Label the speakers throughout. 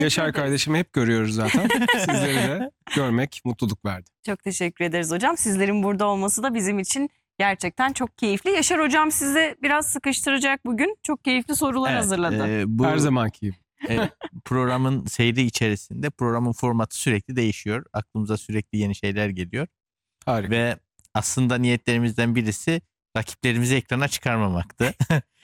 Speaker 1: Yaşar
Speaker 2: ederiz.
Speaker 1: kardeşimi hep görüyoruz zaten. Sizleri de görmek mutluluk verdi.
Speaker 2: Çok teşekkür ederiz hocam. Sizlerin burada olması da bizim için gerçekten çok keyifli. Yaşar hocam sizi biraz sıkıştıracak bugün. Çok keyifli sorular hazırladı.
Speaker 3: Bu
Speaker 1: Her zamanki gibi.
Speaker 3: programın seyri içerisinde programın formatı sürekli değişiyor. Aklımıza sürekli yeni şeyler geliyor.
Speaker 1: Harika.
Speaker 3: Ve aslında niyetlerimizden birisi rakiplerimizi ekrana çıkarmamaktı.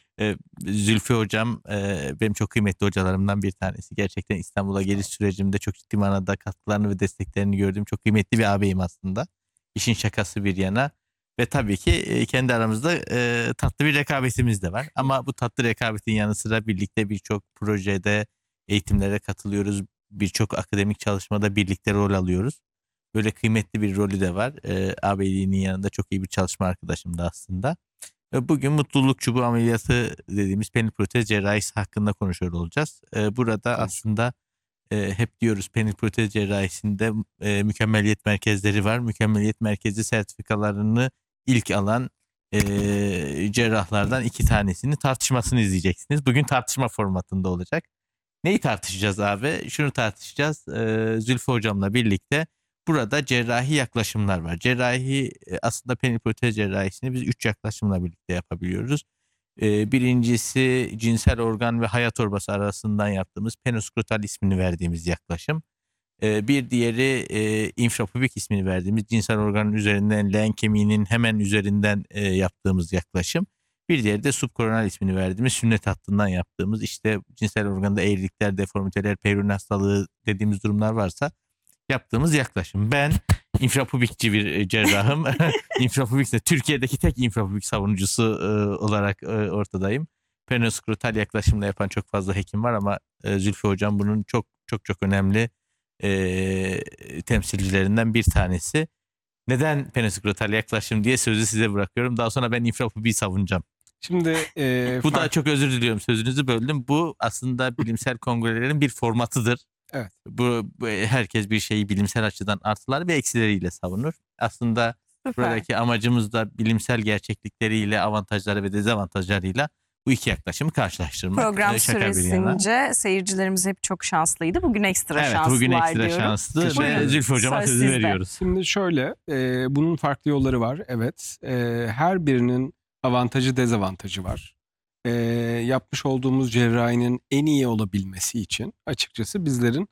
Speaker 3: Zülfü hocam benim çok kıymetli hocalarımdan bir tanesi. Gerçekten İstanbul'a geliş sürecimde çok ciddi manada katkılarını ve desteklerini gördüğüm çok kıymetli bir ağabeyim aslında. İşin şakası bir yana. Ve tabii ki kendi aramızda tatlı bir rekabetimiz de var. Ama bu tatlı rekabetin yanı sıra birlikte birçok projede, eğitimlere katılıyoruz. Birçok akademik çalışmada birlikte rol alıyoruz. Böyle kıymetli bir rolü de var. Ağabeyliğinin yanında çok iyi bir çalışma arkadaşım da aslında. Bugün mutluluk çubuğu ameliyatı dediğimiz penilprotez cerrahisi hakkında konuşuyor olacağız. Burada aslında hep diyoruz penilprotez cerrahisinde mükemmeliyet merkezleri var. Mükemmeliyet merkezi sertifikalarını ilk alan cerrahlardan 2 tanesini tartışmasını izleyeceksiniz. Bugün tartışma formatında olacak. Neyi tartışacağız abi? Şunu tartışacağız. Zülfü hocamla birlikte burada cerrahi yaklaşımlar var. Cerrahi aslında penilprotez cerrahisini biz 3 yaklaşımla birlikte yapabiliyoruz. Birincisi cinsel organ ve haya torbası arasından yaptığımız penoskrotal ismini verdiğimiz yaklaşım. Bir diğeri infrapubik ismini verdiğimiz cinsel organın üzerinden leğen kemiğinin hemen üzerinden yaptığımız yaklaşım. Bir diğeri de subkoronal ismini verdiğimiz sünnet hattından yaptığımız işte cinsel organda eğrilikler, deformiteler, Peyronie hastalığı dediğimiz durumlar varsa yaptığımız yaklaşım. Ben infrapubikçi bir cerrahım. İnfrapubik de Türkiye'deki tek infrapubik savunucusu olarak ortadayım. Penoskrotal yaklaşımla yapan çok fazla hekim var ama Zülfü hocam bunun çok önemli temsilcilerinden bir tanesi. Neden penoskrotal yaklaşım diye sözü size bırakıyorum. Daha sonra ben infrapubiği savunacağım.
Speaker 1: Şimdi
Speaker 3: Bu da çok özür diliyorum sözünüzü böldüm. Bu aslında bilimsel kongrelerin bir formatıdır.
Speaker 1: Evet.
Speaker 3: Bu herkes bir şeyi bilimsel açıdan artılar ve eksileriyle savunur. Aslında
Speaker 2: Süper.
Speaker 3: buradaki amacımız da bilimsel gerçeklikleriyle, avantajları ve dezavantajlarıyla bu iki yaklaşımı karşılaştırmak.
Speaker 2: Program
Speaker 3: Şaka bir yana.
Speaker 2: süresince seyircilerimiz hep çok şanslıydı. Bugün ekstra
Speaker 3: Evet,
Speaker 2: şanslılar
Speaker 3: bugün ekstra
Speaker 2: diyorum.
Speaker 3: şanslı
Speaker 1: Teşekkür
Speaker 3: ve
Speaker 1: ederim.
Speaker 3: Zülfü hocama
Speaker 2: Söz
Speaker 3: sözü
Speaker 2: sizde.
Speaker 3: veriyoruz.
Speaker 1: Şimdi şöyle, bunun farklı yolları var. Evet, her birinin avantajı, dezavantajı var. Yapmış olduğumuz cerrahinin en iyi olabilmesi için açıkçası bizlerin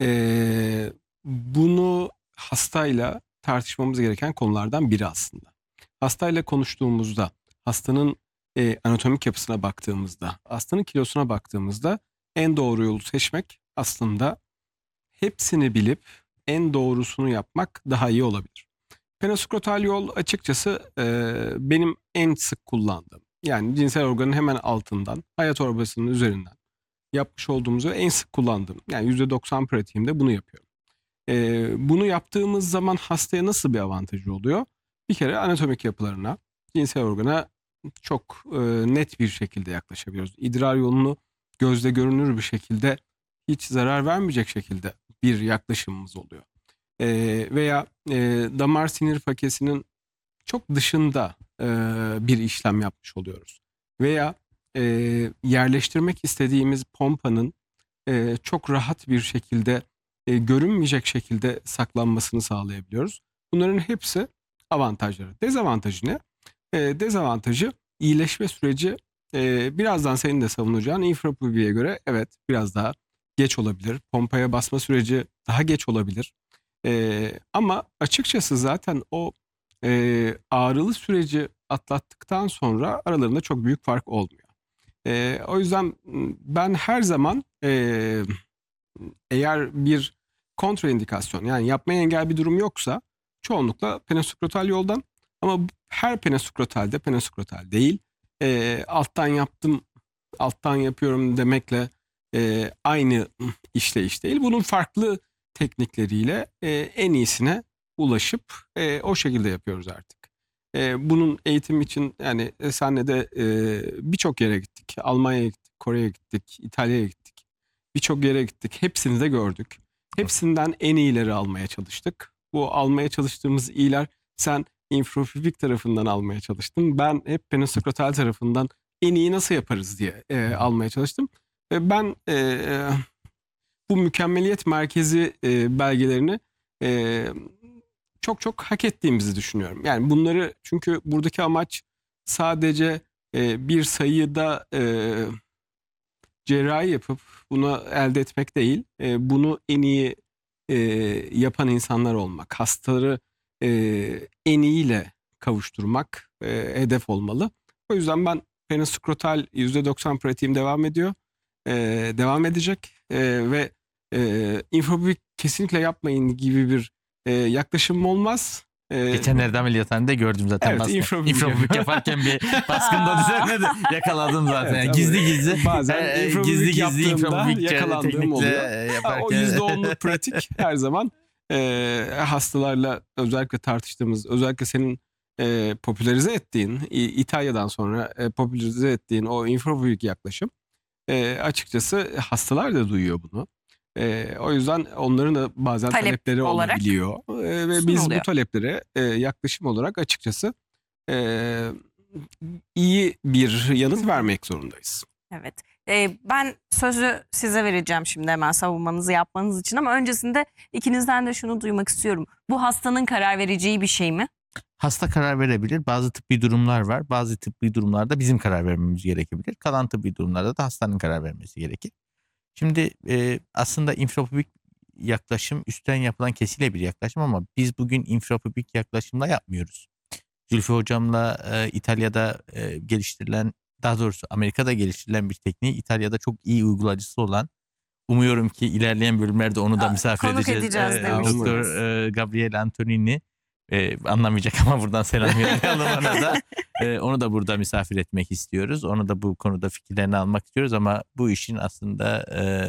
Speaker 1: bunu hastayla tartışmamız gereken konulardan biri aslında. Hastayla konuştuğumuzda, hastanın anatomik yapısına baktığımızda, hastanın kilosuna baktığımızda en doğru yolu seçmek aslında hepsini bilip en doğrusunu yapmak daha iyi olabilir. Penoskrotal yol açıkçası benim en sık kullandığım. Yani cinsel organın hemen altından, haya torbasının üzerinden yapmış olduğumuzu en sık kullandığım. Yani %90 pratiğimde bunu yapıyorum. Bunu yaptığımız zaman hastaya nasıl bir avantajı oluyor? Bir kere anatomik yapılarına, cinsel organa çok net bir şekilde yaklaşabiliyoruz. İdrar yolunu gözle görünür bir şekilde hiç zarar vermeyecek şekilde bir yaklaşımımız oluyor. Veya damar sinir fakesinin çok dışında bir işlem yapmış oluyoruz. Veya yerleştirmek istediğimiz pompanın çok rahat bir şekilde görünmeyecek şekilde saklanmasını sağlayabiliyoruz. Bunların hepsi avantajları. Dezavantajı ne? Dezavantajı iyileşme süreci birazdan senin de savunacağın infrapubiğe göre evet biraz daha geç olabilir. Pompaya basma süreci daha geç olabilir. Ama açıkçası zaten o ağrılı süreci atlattıktan sonra aralarında çok büyük fark olmuyor. O yüzden ben her zaman eğer bir kontraindikasyon yani yapmaya engel bir durum yoksa çoğunlukla penoskrotal yoldan ama her penoskrotalde penoskrotal değil. Alttan yaptım, alttan yapıyorum demekle aynı işleyiş değil. Bunun farklı teknikleriyle en iyisine ulaşıp o şekilde yapıyoruz artık. Bunun eğitim için yani senle de birçok yere gittik. Almanya'ya gittik, Kore'ye gittik, İtalya'ya gittik. Birçok yere gittik. Hepsini de gördük. Hepsinden en iyileri almaya çalıştık. Bu almaya çalıştığımız iyiler sen infrapubik tarafından almaya çalıştın. Ben hep penoskrotal tarafından en iyi nasıl yaparız diye almaya çalıştım. Ben bu mükemmeliyet merkezi belgelerini çok çok hak ettiğimizi düşünüyorum. Yani bunları, çünkü buradaki amaç sadece bir sayıda cerrahi yapıp bunu elde etmek değil. Bunu en iyi yapan insanlar olmak, hastaları en iyiyle kavuşturmak hedef olmalı. O yüzden ben periskrotal %90 pratiğim devam ediyor. Devam edecek ve infobibik kesinlikle yapmayın gibi bir yaklaşımım olmaz.
Speaker 3: Geçenlerde ameliyathanede gördüm zaten.
Speaker 1: Evet,
Speaker 3: infobibik yaparken bir baskında düzenledi. Yakaladım zaten.
Speaker 1: Evet,
Speaker 3: Yani gizli gizli.
Speaker 1: bazen infobibik yaptığımda yakalandığım
Speaker 3: teknikle
Speaker 1: oluyor. O
Speaker 3: yaparken.
Speaker 1: %10'luk pratik her zaman hastalarla özellikle tartıştığımız, özellikle senin popülerize ettiğin, İtalya'dan sonra popülerize ettiğin o infobibik yaklaşım, açıkçası hastalar da duyuyor bunu. O yüzden onların da bazen
Speaker 2: Talep
Speaker 1: talepleri
Speaker 2: olarak
Speaker 1: olabiliyor. Ve biz bu
Speaker 2: sunuluyor.
Speaker 1: taleplere yaklaşım olarak açıkçası iyi bir yanıt vermek zorundayız.
Speaker 2: Evet. Ben sözü size vereceğim şimdi hemen savunmanızı yapmanız için, ama öncesinde ikinizden de şunu duymak istiyorum. Bu hastanın karar vereceği bir şey mi?
Speaker 3: Hasta karar verebilir. Bazı tıbbi durumlar var. Bazı tıbbi durumlarda bizim karar vermemiz gerekebilir. Kalan tıbbi durumlarda da hastanın karar vermesi gerekir. Şimdi aslında infobibik yaklaşım üstten yapılan kesiyle bir yaklaşım ama biz bugün infobibik yaklaşımla yapmıyoruz. Zülfü Hocam'la İtalya'da geliştirilen, daha doğrusu Amerika'da geliştirilen bir tekniği İtalya'da çok iyi uygulayıcısı olan, umuyorum ki ilerleyen bölümlerde onu da misafir
Speaker 2: konuk edeceğiz demiştiniz.
Speaker 3: Doktor Gabriele Antonini, anlamayacak ama buradan selam yollayalım ona da. Onu da burada misafir etmek istiyoruz. Onu da bu konuda fikirlerini almak istiyoruz ama bu işin aslında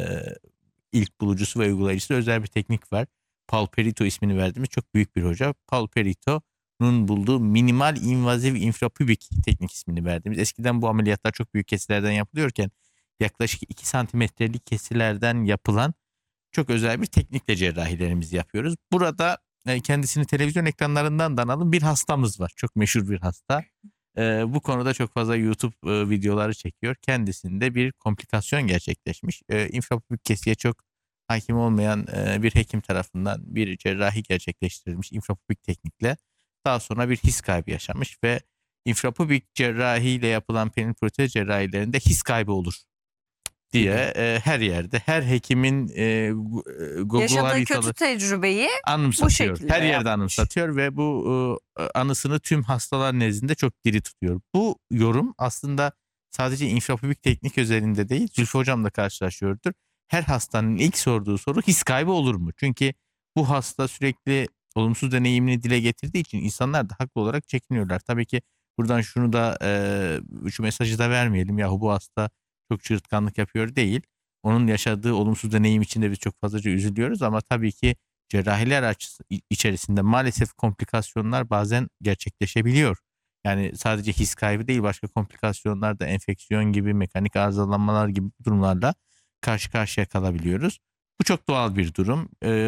Speaker 3: ilk bulucusu ve uygulayıcısı özel bir teknik var. Paul Perito ismini verdiğimiz çok büyük bir hoca. Paul Perito'nun bulduğu minimal invaziv infrapubik teknik ismini verdiğimiz. Eskiden bu ameliyatlar çok büyük kesilerden yapılıyorken yaklaşık 2 santimetrelik kesilerden yapılan çok özel bir teknikle cerrahilerimizi yapıyoruz. Burada kendisini televizyon ekranlarından da analım bir hastamız var. Çok meşhur bir hasta. Bu konuda çok fazla YouTube videoları çekiyor. Kendisinde bir komplikasyon gerçekleşmiş. İnfrapubik kesiye çok hakim olmayan bir hekim tarafından bir cerrahi gerçekleştirilmiş infrapubik teknikle. Daha sonra bir his kaybı yaşamış ve infrapubik cerrahiyle yapılan periprotez cerrahilerinde his kaybı olur diye her yerde, her hekimin Google
Speaker 2: Yaşadığı
Speaker 3: haritalı
Speaker 2: kötü tecrübeyi
Speaker 3: anımsatıyor.
Speaker 2: şekilde
Speaker 3: Her yerde
Speaker 2: yapmış.
Speaker 3: anımsatıyor ve bu anısını tüm hastalar nezdinde çok diri tutuyor. Bu yorum aslında sadece infrapubik teknik özelinde değil, Zülfü Hocam da karşılaşıyordur. Her hastanın ilk sorduğu soru his kaybı olur mu? Çünkü bu hasta sürekli olumsuz deneyimini dile getirdiği için insanlar da haklı olarak çekiniyorlar. Tabii ki buradan şunu da şu mesajı da vermeyelim. Yahu bu hasta çok çığırtkanlık yapıyor değil. Onun yaşadığı olumsuz deneyim için de biz çok fazlaca üzülüyoruz ama tabii ki cerrahiler içerisinde maalesef komplikasyonlar bazen gerçekleşebiliyor. Yani sadece his kaybı değil, başka komplikasyonlar da, enfeksiyon gibi, mekanik arızalanmalar gibi durumlarla karşı karşıya kalabiliyoruz. Bu çok doğal bir durum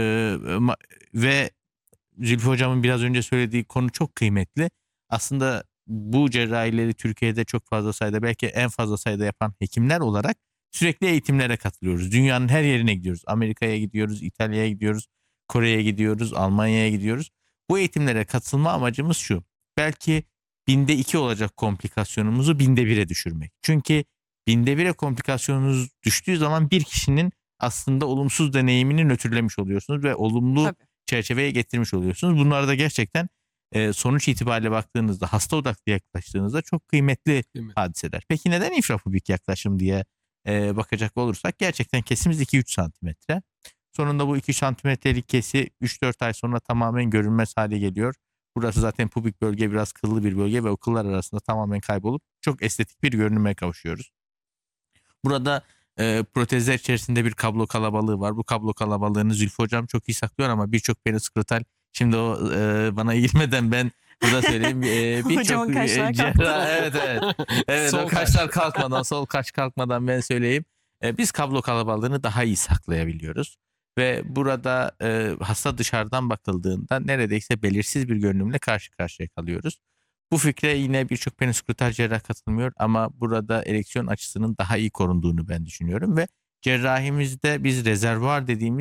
Speaker 3: ve Zülfü Hocam'ın biraz önce söylediği konu çok kıymetli. Aslında bu cerrahileri Türkiye'de çok fazla sayıda, belki en fazla sayıda yapan hekimler olarak sürekli eğitimlere katılıyoruz. Dünyanın her yerine gidiyoruz. Amerika'ya gidiyoruz, İtalya'ya gidiyoruz, Kore'ye gidiyoruz, Almanya'ya gidiyoruz. Bu eğitimlere katılma amacımız şu: belki 1/2 olacak komplikasyonumuzu 1/1'e düşürmek. Çünkü 1/1'e komplikasyonunuz düştüğü zaman bir kişinin aslında olumsuz deneyimini nötrlemiş oluyorsunuz ve olumlu
Speaker 2: Tabii.
Speaker 3: çerçeveye getirmiş oluyorsunuz. Bunlar da gerçekten sonuç itibariyle baktığınızda, hasta odaklı yaklaştığınızda çok kıymetli hadiseler. Peki neden infrapubik yaklaşım diye bakacak olursak, gerçekten kesimiz 2-3 santimetre. Sonunda bu 2 santimetrelik kesi 3-4 ay sonra tamamen görünmez hale geliyor. Burası zaten pubik bölge, biraz kıllı bir bölge ve o kıllar arasında tamamen kaybolup çok estetik bir görünüme kavuşuyoruz. Burada protezler içerisinde bir kablo kalabalığı var. Bu kablo kalabalığını Zülfü Hocam çok iyi saklıyor ama birçok periskrotal, şimdi o bana girmeden ben burada söyleyeyim.
Speaker 2: Hocamın kaşlar
Speaker 3: cerrah, evet. Evet,
Speaker 1: Sol
Speaker 3: o kaşlar kalkmadan, sol kaş kalkmadan ben söyleyeyim. Biz kablo kalabalığını daha iyi saklayabiliyoruz. Ve burada hasta dışarıdan bakıldığında neredeyse belirsiz bir görünümle karşı karşıya kalıyoruz. Bu fikre yine birçok periskrotal cerrah katılmıyor ama burada ereksiyon açısının daha iyi korunduğunu ben düşünüyorum ve cerrahimizde biz rezervuar dediğimiz